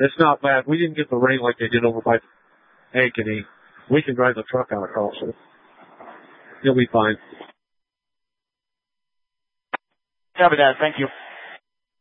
It's not bad. We didn't get the rain like they did over by Ankeny. We can drive the truck out across it. You'll be fine. Copy that. Thank you.